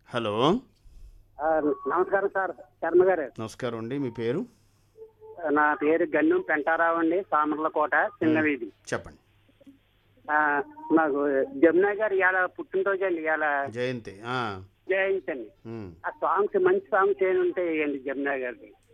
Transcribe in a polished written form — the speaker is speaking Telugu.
హలో. ఆ, నమస్కారం సార్, శర్మ గారు. నమస్కారం అండి. మీ పేరు? నా పేరు గన్నం పెంటారావు అండి, సామర్లకోట, చిన్న హ్మ్. వీధి. చెప్పండి. ఆ, నాకు జమునా గారు ఇవాళ పుట్టినరోజు అండి, ఇవాళ జయంతి. జయంతి అండి. హ్మ్. ఆ సాంగ్స్ మంచి సాంగ్స్ ఏమి ఉంటాయి అండి జమునా గారిది.